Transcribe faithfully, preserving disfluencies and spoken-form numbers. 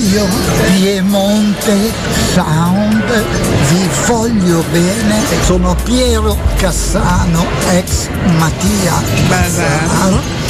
io Piemonte Sound vi voglio bene, sono Piero Cassano, ex Mattia Bazzar.